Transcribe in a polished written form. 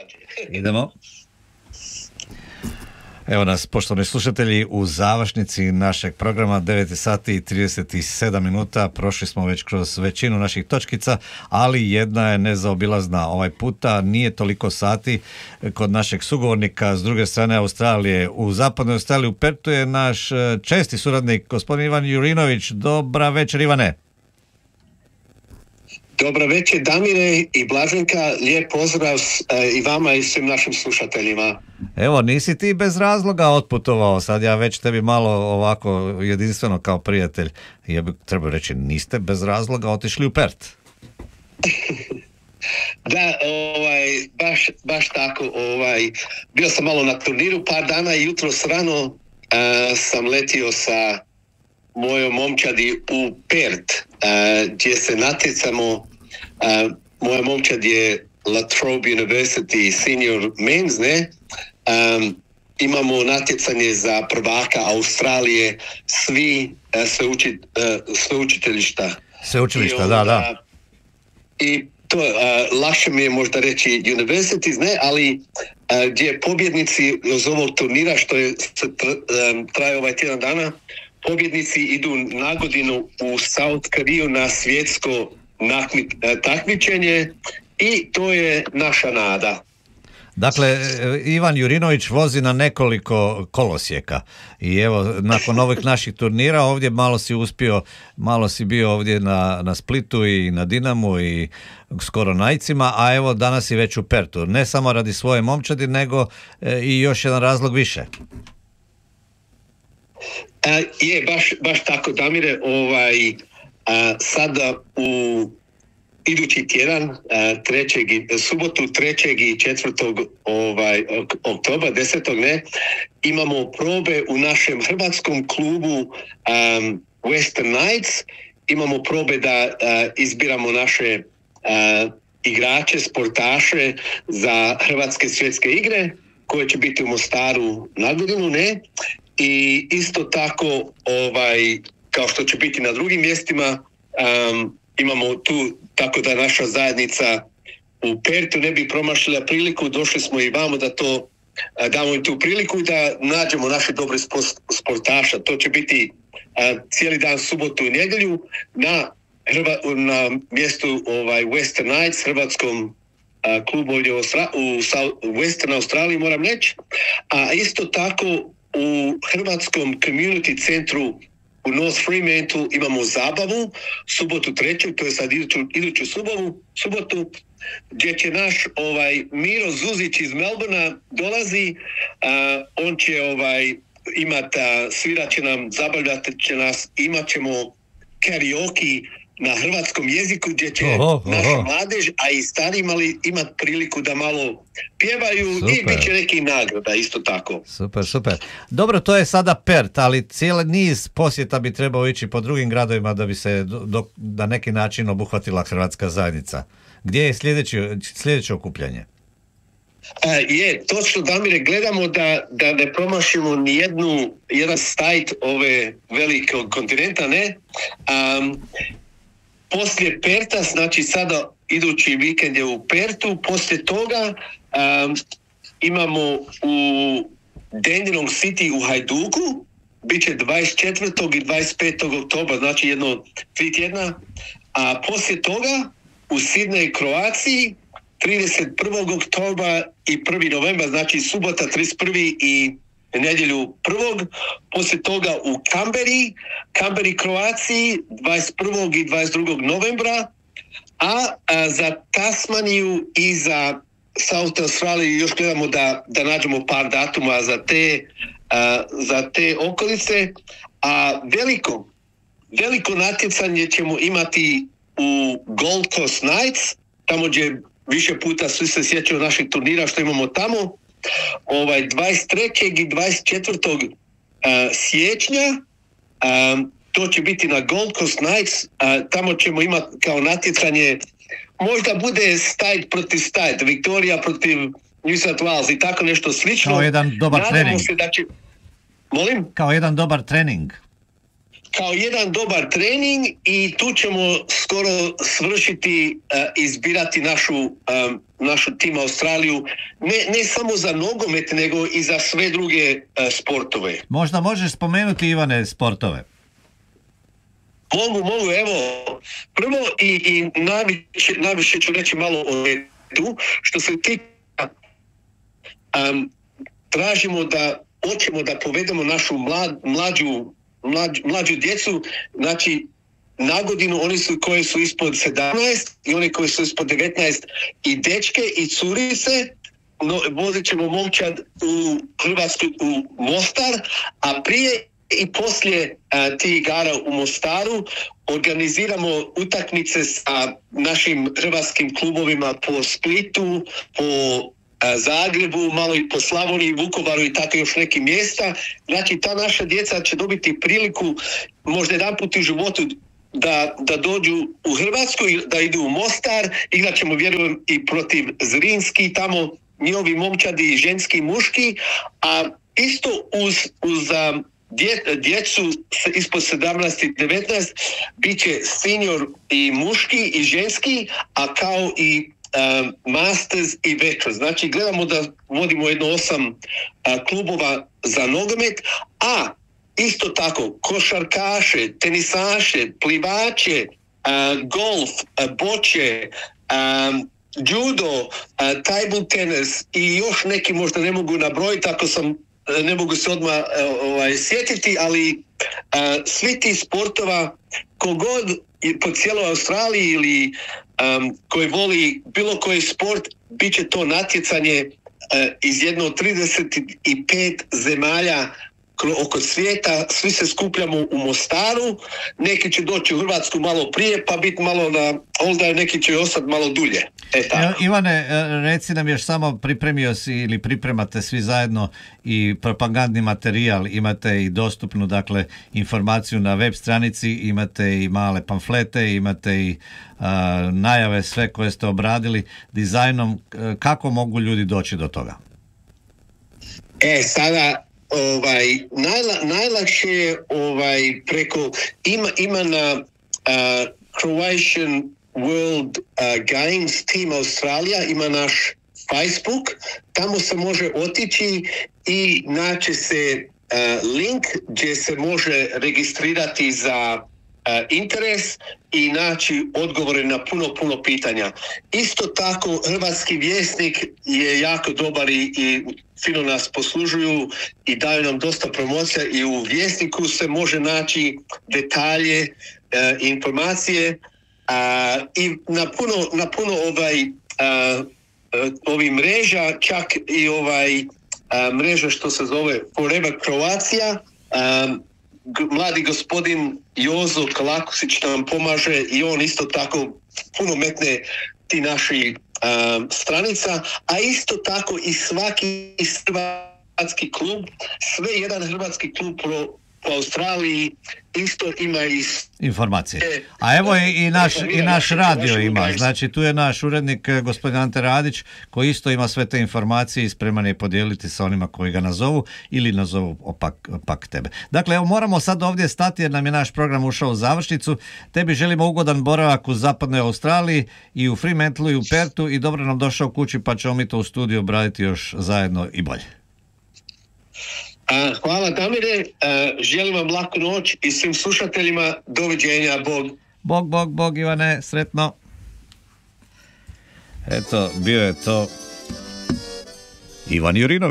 nađe. Idemo. Evo nas, poštovani slušatelji, u završnici našeg programa 9 sati i 37 minuta. Prošli smo već kroz većinu naših točkica, ali jedna je nezaobilazna ovaj puta. Nije toliko sati kod našeg sugovornika s druge strane Australije. U zapadnoj Australiji u Pertu je naš česti suradnik, gospodin Ivan Jurinović. Dobra večer, Ivane. Dobra večer, Damire i Blaženka, lijep pozdrav i vama i svim našim slušateljima. Evo, nisi ti bez razloga otputovao, sad ja već tebi malo ovako jedinstveno kao prijatelj. Ja bih trebao reći, niste bez razloga otišli u Pert. Da, baš tako, bio sam malo na turniru par dana i jutros rano sam letio sa mojom momčadi u Pert, gdje se natjecamo. Moja momčad je La Trobe University Senior Men's, ne? Imamo natjecanje za prvaka Australije, svi sveučilišta. Sveučilišta, da. I to lakše mi je možda reći universities, ne, ali gdje pobjednici iz ovog turnira, što je traje ovaj tjedan dana, pobjednici idu na godinu u South Korea na svjetsko takmičenje i to je naša nada. Dakle, Ivan Jurinović vozi na nekoliko kolosijeka i evo, nakon ovih naših turnira ovdje malo si bio ovdje na Splitu i na Dinamu i skoro Najcima, a evo danas si već u Pertu. Ne samo radi svoje momčadi, nego i još jedan razlog više. Baš tako, Damire, sada u idući tjedan, subotu 3. i 4. oktobra, 10. ne, imamo probe u našem hrvatskom klubu Western Knights. Imamo probe da izbiramo naše igrače, sportaše za hrvatske svjetske igre koje će biti u Mostaru na godinu, ne? I isto tako, kao što će biti na drugim mjestima, imamo tu, tako da naša zajednica u Pertu ne bi promašila priliku, došli smo i vamo da to damo im tu priliku i da nađemo naše dobre sportaša. To će biti cijeli dan, subotu i nedjelju na mjestu Western Knights, hrvatskom klubu ovdje u Western Australiji, moram reći. A isto tako u hrvatskom community centru u North Fremantle imamo zabavu, subotu 3. to je sad iduću subotu, gdje će naš Miro Zuzić iz Melbourna dolazi, on će imati, svirat će nam, zabavljati će nas, imat ćemo karaoke na hrvatskom jeziku gdje će naša mladež, a i stari imat priliku da malo pjevaju. Super. I bit će neki nagrada isto tako. Super. Dobro, to je sada Pert, ali cijeli niz posjeta bi trebao ići po drugim gradovima da bi se na neki način obuhvatila hrvatska zajednica. Gdje je sljedeće okupljanje? Točno, Damire, gledamo da ne promašimo jedan stajt ove velikog kontinenta, ne? Poslije Perta, znači sada idući vikend je u Pertu, poslije toga imamo u Dandenong City u Hajduku, bit će 24. i 25. oktobra, znači 3 tjedna, a poslije toga u Sidneju, Kroaciji, 31. oktobra i 1. novembra, znači subota 31. i nedjelju 1. Poslije toga u Kamberi, Kroaciji, 21. i 22. novembra, a za Tasmaniju i za South Australiju još gledamo da nađemo par datuma za te okolice, a veliko natjecanje ćemo imati u Gold Coast Knights, tamo gdje više puta svi se sjećaju naših turnira što imamo tamo, 23. i 24. Siječnja, to će biti na Gold Coast Knights, tamo ćemo imati kao natjecanje, možda bude stajt protiv stajt, Victoria protiv New South Wales i tako nešto slično. Kao jedan dobar trening. Se da će... Molim? Kao jedan dobar trening. kao jedan dobar trening i tu ćemo skoro svršiti izbirati našu tim Australiju, ne samo za nogomet, nego i za sve druge sportove. Možda možeš spomenuti, Ivane, sportove? Mogu, evo, prvo i najviše ću reći malo o redu, što se tiče tražimo hoćemo da povedemo našu mlađu djecu, znači na godinu oni su koji su ispod 17 i oni koji su ispod 19 i dečke i curice, vozit ćemo momčad u Hrvatsku u Mostar, a prije i poslije tih igara u Mostaru organiziramo utakmice sa našim hrvatskim klubovima po Splitu, po Zagrebu, malo i po Slavoniji, Vukovaru i tako još neki mjesta. Znači ta naša djeca će dobiti priliku možda jedan put u životu da dođu u Hrvatsku, da idu u Mostar, igrat ćemo vjerujem i protiv Zrinski, tamo njihovi momčadi, ženski i muški, a isto uz djecu ispod 17 i 19 bit će senior i muški i ženski, a kao i Masters i Veterans. Znači gledamo da vodimo jedno 8 klubova za nogomet, a isto tako košarkaše, tenisaše, plivače, golf, boče, judo, table tenis i još neki možda ne mogu nabrojiti ako ne mogu se odmah sjetiti, ali svi ti sportova kogod po cijeloj Australiji ili koji voli bilo koji sport, bit će to natjecanje iz jedno od 35 zemalja oko svijeta. Svi se skupljamo u Mostaru, neki će doći u Hrvatsku malo prije pa biti malo na holda, neki će ostati malo dulje. Ivane, reci nam još samo, pripremio si ili pripremate svi zajedno i propagandni materijal, imate i dostupnu dakle informaciju na web stranici, imate i male pamflete, imate i najave sve koje ste obradili dizajnom, kako mogu ljudi doći do toga? Sada najlakše je preko ima na Croatian World Games Team Australija, ima naš Facebook, tamo se može otići i naći se link gdje se može registrirati za interes i naći odgovore na puno pitanja. Isto tako Hrvatski vjesnik je jako dobar i fino nas poslužuju i daju nam dosta promocija i u vjesniku se može naći detalje, informacije i na puno ovih mreža, čak i mreža što se zove Forever Croatia. Mladi gospodin Jozo Kalakusić nam pomaže i on isto tako puno metne ti naši stranica, a isto tako i svaki hrvatski klub, sve jedan hrvatski klub po Australiji isto ima informacije. A evo i naš radio ima, znači tu je naš urednik gospodin Ante Radić koji isto ima sve te informacije i spreman je podijeliti sa onima koji ga nazovu ili nazovu opak tebe. Dakle, evo moramo sad ovdje stati jer nam je naš program ušao u završnicu. Tebi želimo ugodan boravak u zapadnoj Australiji i u Fremantlu i u Pertu i dobro nam došao kući pa ćemo mi to u studiju obraditi još zajedno i bolje. Hvala Damire, želim vam laku noć i svim slušateljima doviđenja, Bog Ivane, sretno. Eto, bio je to Ivan Jurinović.